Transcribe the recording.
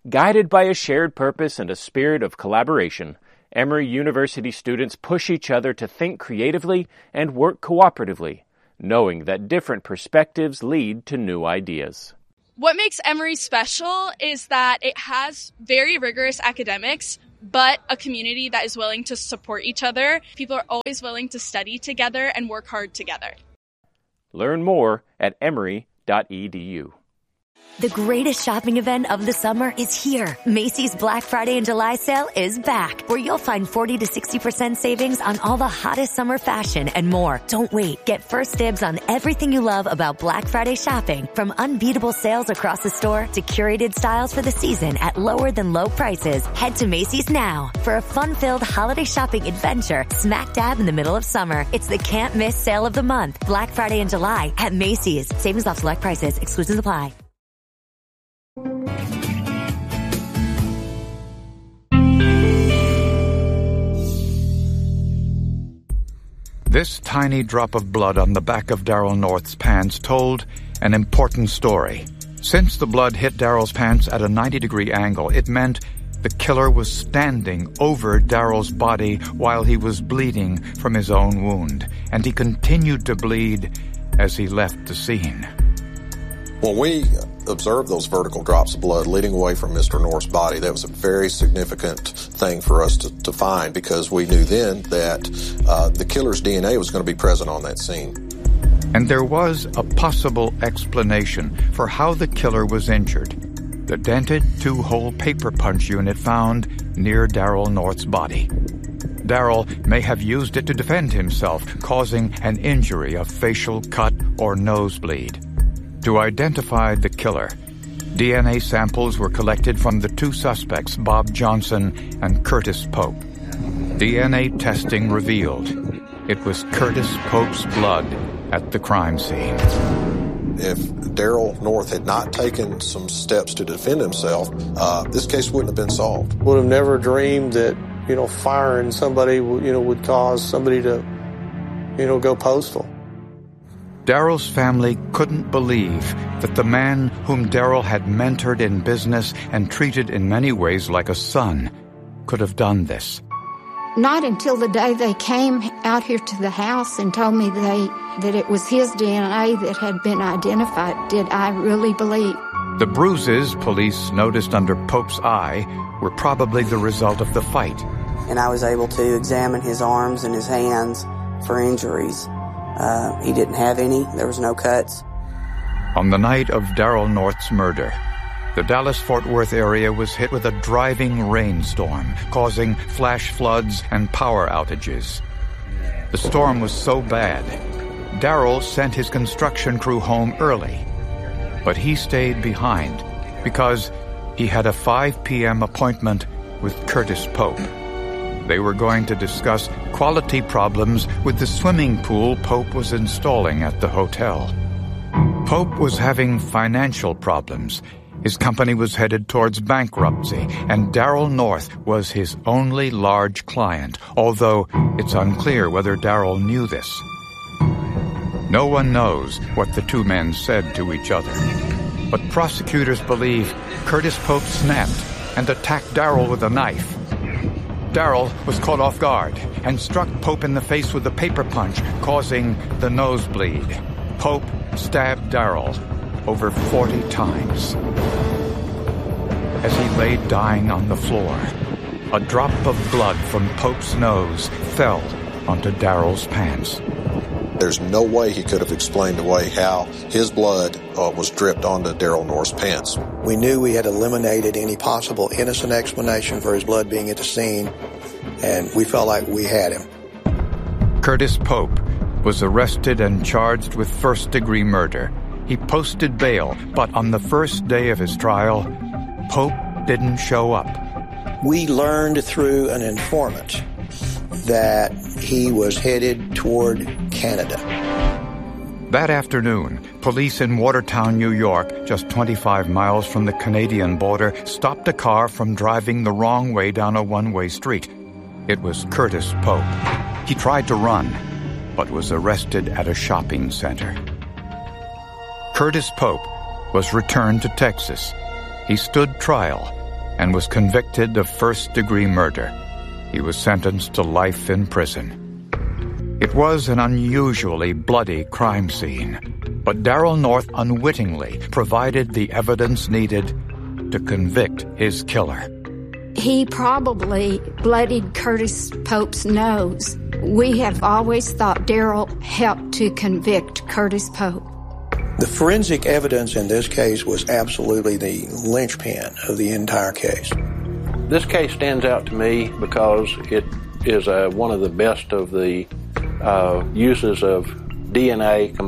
Guided by a shared purpose and a spirit of collaboration, Emory University students push each other to think creatively and work cooperatively, knowing that different perspectives lead to new ideas. What makes Emory special is that it has very rigorous academics, but a community that is willing to support each other. People are always willing to study together and work hard together. Learn more at emory.edu. The greatest shopping event of the summer is here. Macy's Black Friday and July sale is back, where you'll find 40 to 60% savings on all the hottest summer fashion and more. Don't wait. Get first dibs on everything you love about Black Friday shopping, from unbeatable sales across the store to curated styles for the season at lower than low prices. Head to Macy's now for a fun-filled holiday shopping adventure smack dab in the middle of summer. It's the can't miss sale of the month. Black Friday and July at Macy's. Savings off select prices. Exclusions apply. This tiny drop of blood on the back of Darrell North's pants told an important story. Since the blood hit Darrell's pants at a 90-degree angle, it meant the killer was standing over Darrell's body while he was bleeding from his own wound, and he continued to bleed as he left the scene. When we observed those vertical drops of blood leading away from Mr. North's body, that was a very significant thing for us to find, because we knew then that the killer's DNA was going to be present on that scene. And there was a possible explanation for how the killer was injured. The dented two-hole paper punch unit found near Darrell North's body. Darrell may have used it to defend himself, causing an injury, a facial cut or nosebleed. To identify the killer, DNA samples were collected from the two suspects, Bob Johnson and Curtis Pope. DNA testing revealed it was Curtis Pope's blood at the crime scene. If Darrell North had not taken some steps to defend himself, this case wouldn't have been solved. Would have never dreamed that, firing somebody, would cause somebody to, go postal. Darrell's family couldn't believe that the man whom Darrell had mentored in business and treated in many ways like a son could have done this. Not until the day they came out here to the house and told me that it was his DNA that had been identified did I really believe. The bruises police noticed under Pope's eye were probably the result of the fight. And I was able to examine his arms and his hands for injuries. He didn't have any. There was no cuts. On the night of Darrell North's murder, the Dallas-Fort Worth area was hit with a driving rainstorm, causing flash floods and power outages. The storm was so bad, Darrell sent his construction crew home early. But he stayed behind because he had a 5 p.m. appointment with Curtis Pope. They were going to discuss quality problems with the swimming pool Pope was installing at the hotel. Pope was having financial problems. His company was headed towards bankruptcy, and Darrell North was his only large client, although it's unclear whether Darrell knew this. No one knows what the two men said to each other, but prosecutors believe Curtis Pope snapped and attacked Darrell with a knife. Darrell was caught off guard and struck Pope in the face with a paper punch, causing the nosebleed. Pope stabbed Darrell over 40 times. As he lay dying on the floor, a drop of blood from Pope's nose fell onto Darrell's pants. There's no way he could have explained away how his blood was dripped onto Darrell North's pants. We knew we had eliminated any possible innocent explanation for his blood being at the scene, and we felt like we had him. Curtis Pope was arrested and charged with first-degree murder. He posted bail, but on the first day of his trial, Pope didn't show up. We learned through an informant that he was headed toward Canada. That afternoon, police in Watertown, New York, just 25 miles from the Canadian border, stopped a car from driving the wrong way down a one-way street. It was Curtis Pope. He tried to run, but was arrested at a shopping center. Curtis Pope was returned to Texas. He stood trial and was convicted of first-degree murder. He was sentenced to life in prison. It was an unusually bloody crime scene, but Darrell North unwittingly provided the evidence needed to convict his killer. He probably bloodied Curtis Pope's nose. We have always thought Darrell helped to convict Curtis Pope. The forensic evidence in this case was absolutely the linchpin of the entire case. This case stands out to me because it is one of the best of the uses of DNA